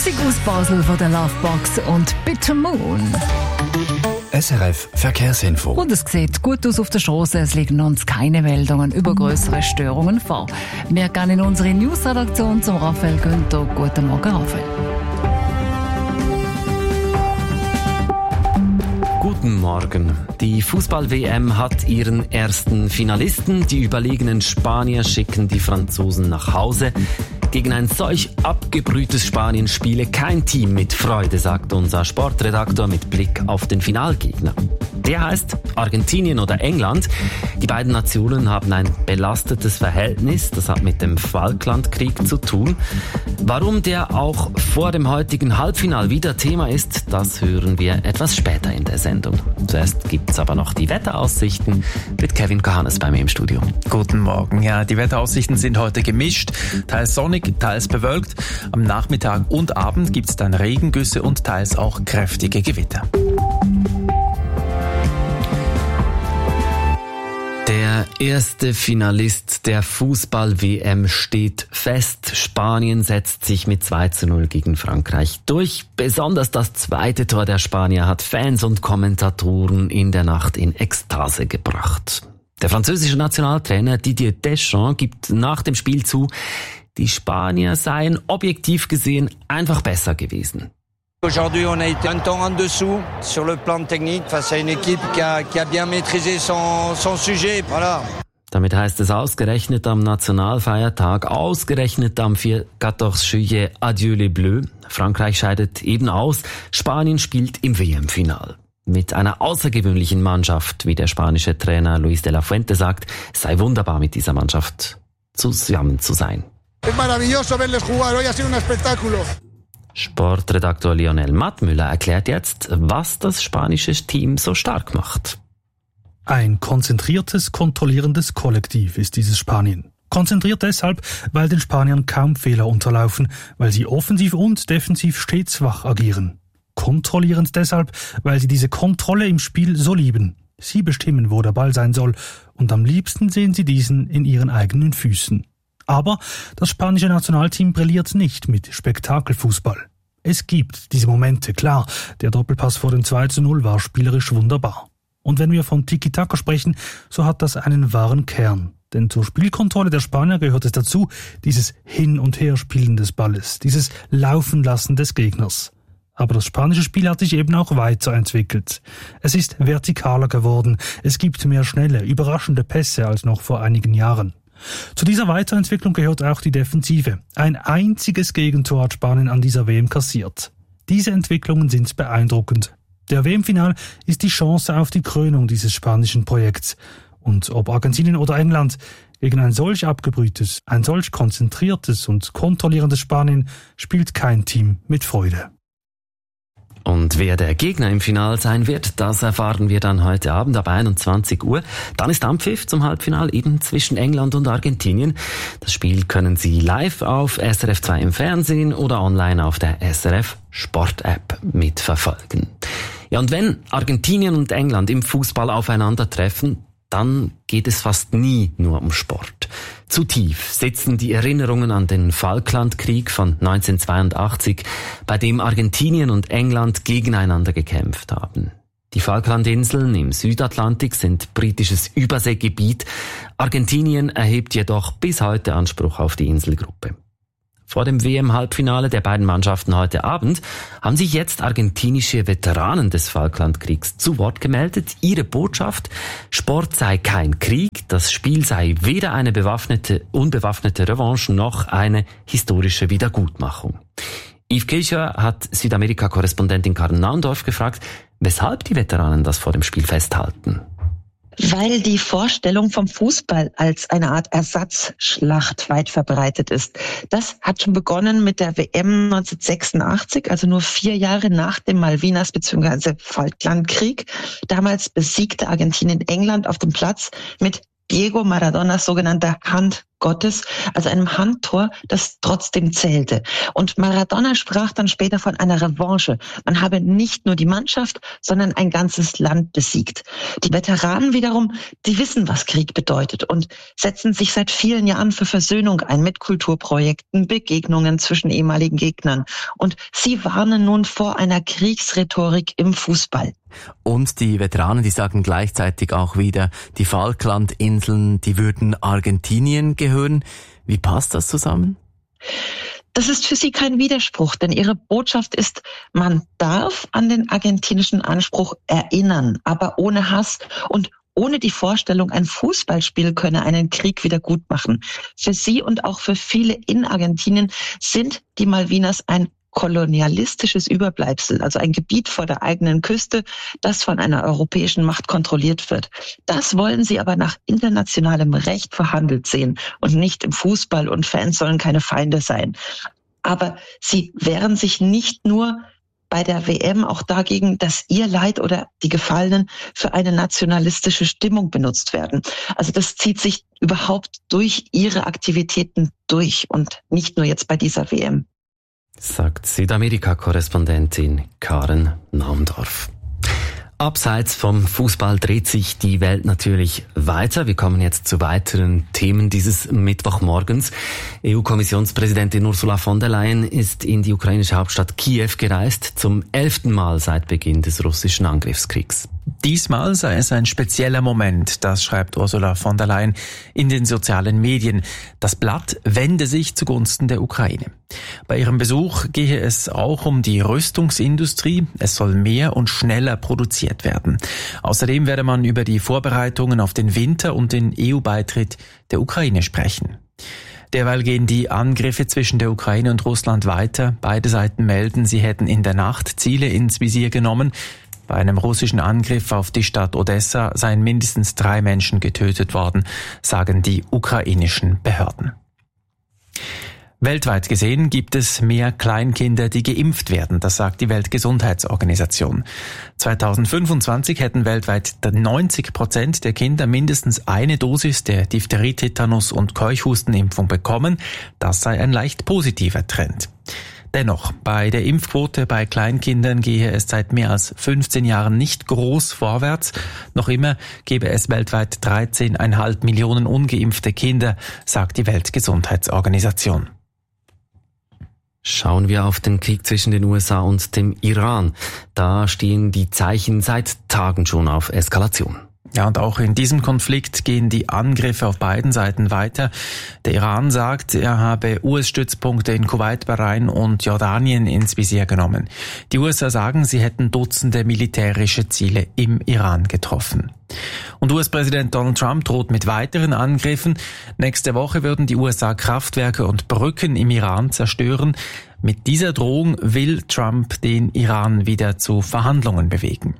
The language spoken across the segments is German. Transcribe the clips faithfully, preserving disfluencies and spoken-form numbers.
Musik aus Basel von der Lovebox und Bitter Moon. S R F Verkehrsinfo. Und es sieht gut aus auf der Straße. Es liegen uns keine Meldungen über größere Störungen vor. Wir gehen in unsere Newsredaktion zum Raphael Günther. Guten Morgen, Raphael. Guten Morgen. Die Fußball-W M hat ihren ersten Finalisten. Die überlegenen Spanier schicken die Franzosen nach Hause. Gegen ein solch abgebrühtes Spanien spiele kein Team mit Freude, sagt unser Sportredaktor mit Blick auf den Finalgegner. Der heißt Argentinien oder England. Die beiden Nationen haben ein belastetes Verhältnis. Das hat mit dem Falklandkrieg zu tun. Warum der auch vor dem heutigen Halbfinal wieder Thema ist, das hören wir etwas später in der Sendung. Zuerst gibt's aber noch die Wetteraussichten mit Kevin Kahanes bei mir im Studio. Guten Morgen. Ja, die Wetteraussichten sind heute gemischt, teils sonnig, teils bewölkt. Am Nachmittag und Abend gibt's dann Regengüsse und teils auch kräftige Gewitter. Der erste Finalist der Fußball-W M steht fest. Spanien setzt sich mit zwei zu null gegen Frankreich durch. Besonders das zweite Tor der Spanier hat Fans und Kommentatoren in der Nacht in Ekstase gebracht. Der französische Nationaltrainer Didier Deschamps gibt nach dem Spiel zu, die Spanier seien objektiv gesehen einfach besser gewesen. Aujourd'hui, on a été un temps en dessous sur le plan technique face à une équipe qui a, qui a bien maîtrisé son, son sujet. Voilà. Damit heißt es ausgerechnet am Nationalfeiertag, ausgerechnet am vierzehn Juillet, adieu les Bleus. Frankreich scheidet eben aus, Spanien spielt im W M-Final. Mit einer außergewöhnlichen Mannschaft, wie der spanische Trainer Luis de la Fuente sagt, es sei wunderbar mit dieser Mannschaft zusammen zu sein. Es maravilloso verles jugar, hoy ha sido un espectáculo. Sportredaktor Lionel Mattmüller erklärt jetzt, was das spanische Team so stark macht. Ein konzentriertes, kontrollierendes Kollektiv ist dieses Spanien. Konzentriert deshalb, weil den Spaniern kaum Fehler unterlaufen, weil sie offensiv und defensiv stets wach agieren. Kontrollierend deshalb, weil sie diese Kontrolle im Spiel so lieben. Sie bestimmen, wo der Ball sein soll, und am liebsten sehen sie diesen in ihren eigenen Füßen. Aber das spanische Nationalteam brilliert nicht mit Spektakelfußball. Es gibt diese Momente, klar, der Doppelpass vor dem zwei zu null war spielerisch wunderbar. Und wenn wir von Tiki-Taka sprechen, so hat das einen wahren Kern. Denn zur Spielkontrolle der Spanier gehört es dazu, dieses Hin- und Herspielen des Balles, dieses Laufenlassen des Gegners. Aber das spanische Spiel hat sich eben auch weiterentwickelt. Es ist vertikaler geworden, es gibt mehr schnelle, überraschende Pässe als noch vor einigen Jahren. Zu dieser Weiterentwicklung gehört auch die Defensive. Ein einziges Gegentor hat Spanien an dieser W M kassiert. Diese Entwicklungen sind beeindruckend. Der W M-Final ist die Chance auf die Krönung dieses spanischen Projekts. Und ob Argentinien oder England, gegen ein solch abgebrühtes, ein solch konzentriertes und kontrollierendes Spanien spielt kein Team mit Freude. Und wer der Gegner im Finale sein wird, das erfahren wir dann heute Abend ab einundzwanzig Uhr. Dann ist Anpfiff zum Halbfinale eben zwischen England und Argentinien. Das Spiel können Sie live auf S R F zwei im Fernsehen oder online auf der S R F Sport-App mitverfolgen. Ja, und wenn Argentinien und England im Fußball aufeinandertreffen, dann geht es fast nie nur um Sport. Zu tief sitzen die Erinnerungen an den Falklandkrieg von neunzehnhundertzweiundachtzig, bei dem Argentinien und England gegeneinander gekämpft haben. Die Falklandinseln im Südatlantik sind britisches Überseegebiet. Argentinien erhebt jedoch bis heute Anspruch auf die Inselgruppe. Vor dem W M-Halbfinale der beiden Mannschaften heute Abend haben sich jetzt argentinische Veteranen des Falklandkriegs zu Wort gemeldet. Ihre Botschaft: Sport sei kein Krieg, das Spiel sei weder eine bewaffnete, unbewaffnete Revanche noch eine historische Wiedergutmachung. Yves Kircher hat Südamerika-Korrespondentin Karin Naundorf gefragt, weshalb die Veteranen das vor dem Spiel festhalten. Weil die Vorstellung vom Fußball als eine Art Ersatzschlacht weit verbreitet ist. Das hat schon begonnen mit der W M neunzehnhundertsechsundachtzig, also nur vier Jahre nach dem Malvinas- bzw. Falklandkrieg. Damals besiegte Argentinien England auf dem Platz mit Diego Maradonas sogenannter Hand Gottes, also einem Handtor, das trotzdem zählte. Und Maradona sprach dann später von einer Revanche. Man habe nicht nur die Mannschaft, sondern ein ganzes Land besiegt. Die Veteranen wiederum, die wissen, was Krieg bedeutet und setzen sich seit vielen Jahren für Versöhnung ein mit Kulturprojekten, Begegnungen zwischen ehemaligen Gegnern. Und sie warnen nun vor einer Kriegsrhetorik im Fußball. Und die Veteranen, die sagen gleichzeitig auch wieder, die Falklandinseln, die würden Argentinien gehören. Wie passt das zusammen? Das ist für sie kein Widerspruch, denn ihre Botschaft ist, man darf an den argentinischen Anspruch erinnern, aber ohne Hass und ohne die Vorstellung, ein Fußballspiel könne einen Krieg wieder gut machen. Für sie und auch für viele in Argentinien sind die Malvinas ein kolonialistisches Überbleibsel, also ein Gebiet vor der eigenen Küste, das von einer europäischen Macht kontrolliert wird. Das wollen sie aber nach internationalem Recht verhandelt sehen und nicht im Fußball, und Fans sollen keine Feinde sein. Aber sie wehren sich nicht nur bei der W M auch dagegen, dass ihr Leid oder die Gefallenen für eine nationalistische Stimmung benutzt werden. Also das zieht sich überhaupt durch ihre Aktivitäten durch und nicht nur jetzt bei dieser W M. Sagt Südamerika-Korrespondentin Karen Naumdorf. Abseits vom Fußball dreht sich die Welt natürlich weiter. Wir kommen jetzt zu weiteren Themen dieses Mittwochmorgens. E U-Kommissionspräsidentin Ursula von der Leyen ist in die ukrainische Hauptstadt Kiew gereist, zum elften Mal seit Beginn des russischen Angriffskriegs. Diesmal sei es ein spezieller Moment, das schreibt Ursula von der Leyen in den sozialen Medien. Das Blatt wende sich zugunsten der Ukraine. Bei ihrem Besuch gehe es auch um die Rüstungsindustrie. Es soll mehr und schneller produziert werden. Außerdem werde man über die Vorbereitungen auf den Winter und den E U-Beitritt der Ukraine sprechen. Derweil gehen die Angriffe zwischen der Ukraine und Russland weiter. Beide Seiten melden, sie hätten in der Nacht Ziele ins Visier genommen. Bei einem russischen Angriff auf die Stadt Odessa seien mindestens drei Menschen getötet worden, sagen die ukrainischen Behörden. Weltweit gesehen gibt es mehr Kleinkinder, die geimpft werden, das sagt die Weltgesundheitsorganisation. zweitausendfünfundzwanzig hätten weltweit neunzig Prozent der Kinder mindestens eine Dosis der Diphtherie-, Tetanus- und Keuchhustenimpfung bekommen. Das sei ein leicht positiver Trend. Dennoch, bei der Impfquote bei Kleinkindern gehe es seit mehr als fünfzehn Jahren nicht groß vorwärts. Noch immer gebe es weltweit dreizehn Komma fünf Millionen ungeimpfte Kinder, sagt die Weltgesundheitsorganisation. Schauen wir auf den Krieg zwischen den U S A und dem Iran. Da stehen die Zeichen seit Tagen schon auf Eskalation. Ja, und auch in diesem Konflikt gehen die Angriffe auf beiden Seiten weiter. Der Iran sagt, er habe U S-Stützpunkte in Kuwait, Bahrain und Jordanien ins Visier genommen. Die U S A sagen, sie hätten Dutzende militärische Ziele im Iran getroffen. Und U S-Präsident Donald Trump droht mit weiteren Angriffen. Nächste Woche würden die U S A Kraftwerke und Brücken im Iran zerstören. Mit dieser Drohung will Trump den Iran wieder zu Verhandlungen bewegen.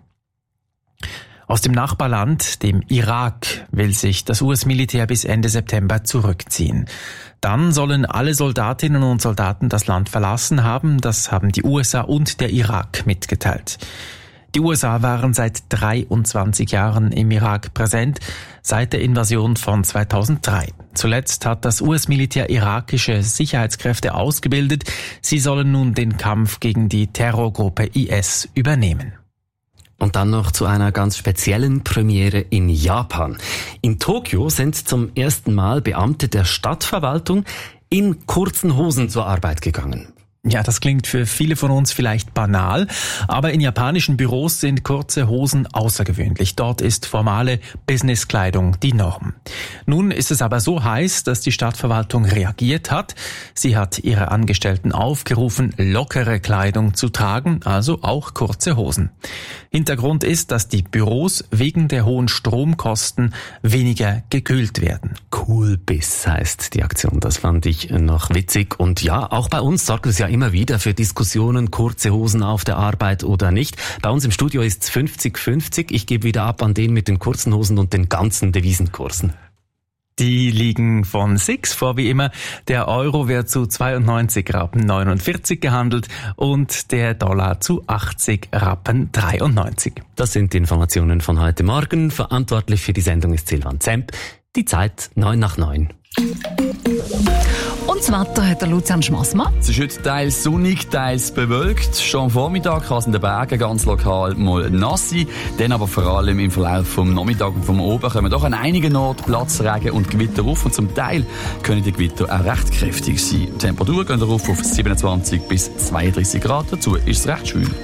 Aus dem Nachbarland, dem Irak, will sich das U S-Militär bis Ende September zurückziehen. Dann sollen alle Soldatinnen und Soldaten das Land verlassen haben. Das haben die U S A und der Irak mitgeteilt. Die U S A waren seit dreiundzwanzig Jahren im Irak präsent, seit der Invasion von zweitausenddrei. Zuletzt hat das U S-Militär irakische Sicherheitskräfte ausgebildet. Sie sollen nun den Kampf gegen die Terrorgruppe I S übernehmen. Und dann noch zu einer ganz speziellen Premiere in Japan. In Tokio sind zum ersten Mal Beamte der Stadtverwaltung in kurzen Hosen zur Arbeit gegangen. Ja, das klingt für viele von uns vielleicht banal, aber in japanischen Büros sind kurze Hosen außergewöhnlich. Dort ist formale Businesskleidung die Norm. Nun ist es aber so heiß, dass die Stadtverwaltung reagiert hat. Sie hat ihre Angestellten aufgerufen, lockere Kleidung zu tragen, also auch kurze Hosen. Hintergrund ist, dass die Büros wegen der hohen Stromkosten weniger gekühlt werden. Cool Biss heißt die Aktion, das fand ich noch witzig. Und ja, auch bei uns sorgt es ja immer wieder für Diskussionen, kurze Hosen auf der Arbeit oder nicht. Bei uns im Studio ist es fünfzig fünfzig. Ich gebe wieder ab an den mit den kurzen Hosen und den ganzen Devisenkursen. Die liegen von Six vor wie immer. Der Euro wird zu zweiundneunzig Rappen neunundvierzig gehandelt und der Dollar zu achtzig Rappen dreiundneunzig. Das sind die Informationen von heute Morgen. Verantwortlich für die Sendung ist Silvan Zemp. Die Zeit neun nach neun. Und das Wetter hat der Lucian Schmassmann. Es ist heute teils sonnig, teils bewölkt. Schon am Vormittag kann es in den Bergen ganz lokal mal nass sein. Dann aber vor allem im Verlauf vom Nachmittag und vom Oben kommen doch an einigen Orten Platzregen und Gewitter auf. Und zum Teil können die Gewitter auch recht kräftig sein. Die Temperatur geht darauf auf siebenundzwanzig bis zweiunddreißig Grad. Dazu ist es recht schwül.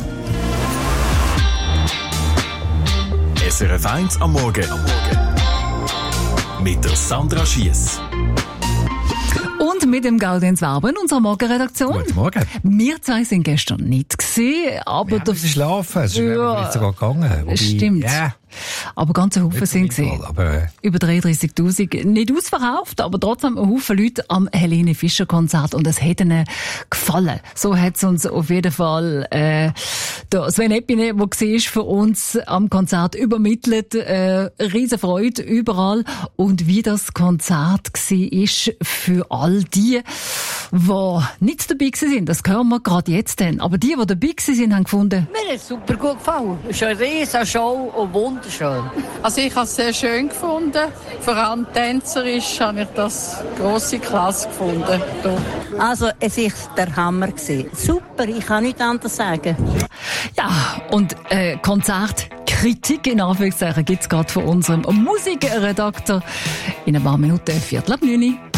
S R F eins am Morgen. Mit der Sandra Schiess. Und mit dem Gaudenz Werber in unserer Morgenredaktion. Guten Morgen. Wir zwei sind gestern nicht gesehen, aber wir haben schlafen, es ist ja nicht sogar gegangen. Wobei, stimmt. Yeah. Aber ganze Haufen sind gesehen. Aber, äh. Über dreiunddreißigtausend. Nicht ausverkauft, aber trotzdem ein Haufen Leute am Helene Fischer Konzert. Und es hat ihnen gefallen. So hat es uns auf jeden Fall, äh, der Sven Epine, der war für uns am Konzert übermittelt. Äh, riesen Freude überall. Und wie das Konzert war, ist für all die, die nicht dabei waren, das hören wir gerade jetzt dann. Aber die, die dabei waren, haben gefunden, mir hat es super gut gefallen. Es ist eine riesen Show und wunderschön. Also ich habe es sehr schön gefunden. Vor allem tänzerisch habe ich das grosse Klasse gefunden. Also es war der Hammer gewesen. Super, ich kann nichts anderes sagen. Ja, und äh, Konzertkritik in Anführungszeichen gibt es gerade von unserem Musikredakteur in ein paar Minuten, Viertel ab neun.